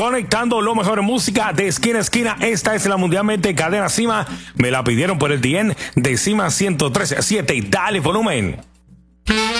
conectando lo mejor en música de esquina a esquina. Esta es la mundialmente cadena Cima. Me la pidieron por el DN de Cima 103.7. Dale volumen.